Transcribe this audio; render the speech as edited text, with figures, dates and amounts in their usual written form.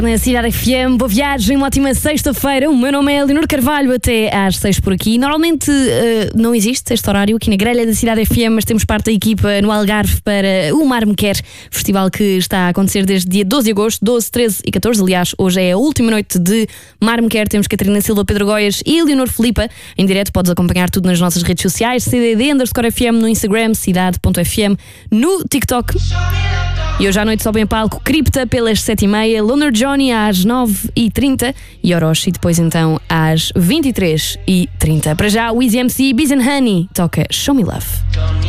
Na Cidade FM, boa viagem, uma ótima sexta-feira. O meu nome é Leonor Carvalho, até às 6 por aqui. Normalmente não existe este horário aqui na grelha da Cidade FM, mas temos parte da equipa no Algarve para o Mar Me Quer, festival que está a acontecer desde dia 12 de agosto, 12, 13 e 14. Aliás, hoje é a última noite de Mar Me Quer. Temos Catarina Silva, Pedro Goias e Leonor Filipa. Em direto podes acompanhar tudo nas nossas redes sociais, CDD_FM no Instagram, cidade.fm no TikTok. E hoje à noite sobe em palco Cripta pelas 7h30, Loner Johnny às 9h30 e Orochi depois então às 23h30. Para já o Easy MC Biz & Honey toca Show Me Love.